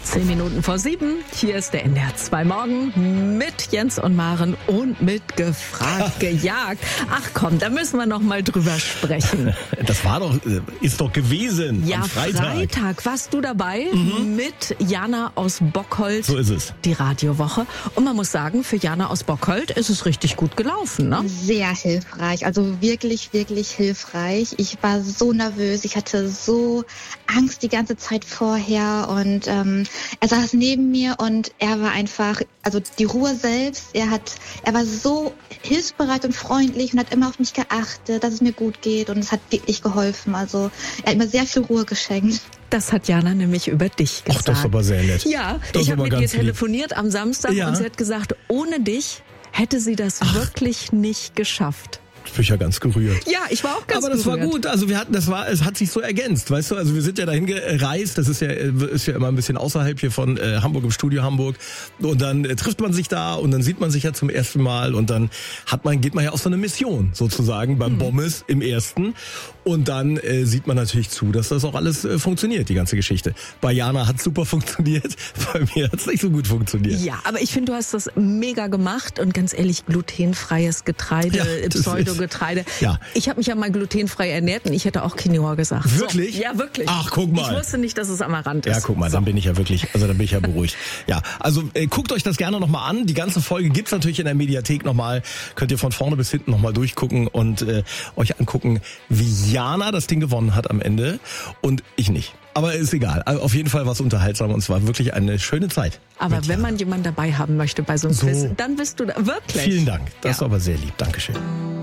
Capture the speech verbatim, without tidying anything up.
Zehn Minuten vor sieben, hier ist der N D R zwei Morgen mit Jens und Maren und mit Gefragt, gejagt. Ach komm, da müssen wir noch mal drüber sprechen. Das war doch, ist doch gewesen ja, am Freitag. Freitag warst du dabei Mhm. mit Jana aus Bockholdt. So ist es. Die Radiowoche. Und man muss sagen, für Jana aus Bockholdt ist es richtig gut gelaufen, ne? Sehr hilfreich, also wirklich, wirklich hilfreich. Ich war so nervös, ich hatte so Angst die ganze Zeit vorher und ähm, er saß neben mir und er war einfach, also die Ruhe selbst, er hat, er war so hilfsbereit und freundlich und hat immer auf mich geachtet, dass es mir gut geht und es hat wirklich geholfen. Also er hat mir sehr viel Ruhe geschenkt. Das hat Jana nämlich über dich gesagt. Ach, das ist aber sehr nett. Ja, das ich habe mit ihr ganz lieb. telefoniert am Samstag Ja. und sie hat gesagt, ohne dich hätte sie das Ach. wirklich nicht geschafft. Ich bin ja ganz gerührt. Ja, ich war auch ganz Aber das gerührt. war gut. Also wir hatten, das war, es hat sich so ergänzt, weißt du. Also wir sind ja dahin gereist. Das ist ja, ist ja immer ein bisschen außerhalb hier von äh, Hamburg, im Studio Hamburg. Und dann äh, trifft man sich da und dann sieht man sich ja zum ersten Mal und dann hat man, geht man ja auf so eine Mission sozusagen beim Mhm. Bommes im ersten. Und dann äh, sieht man natürlich zu, dass das auch alles äh, funktioniert, die ganze Geschichte. Bei Jana hat super funktioniert, bei mir hat es nicht so gut funktioniert. Ja, aber ich finde, du hast das mega gemacht und ganz ehrlich, glutenfreies Getreide, Ja, das Pseudogetreide. ist- ja. Ich habe mich ja mal glutenfrei ernährt und ich hätte auch Quinoa gesagt. Wirklich? So. Ja, wirklich. Ach, guck mal. Ich wusste nicht, dass es Amaranth ist. Ja, guck mal, dann bin ich ja wirklich, also dann bin ich ja beruhigt. Ja, also äh, guckt euch das gerne nochmal an. Die ganze Folge gibt's natürlich in der Mediathek nochmal. Könnt ihr von vorne bis hinten nochmal durchgucken und äh, euch angucken, wie Jana das Ding gewonnen hat am Ende und ich nicht. Aber ist egal. Also auf jeden Fall war es unterhaltsam und es war wirklich eine schöne Zeit. Aber mit wenn Jana. man jemanden dabei haben möchte bei so einem So. Quiz, dann bist du da wirklich. Vielen Dank. Das Ja. war aber sehr lieb. Dankeschön.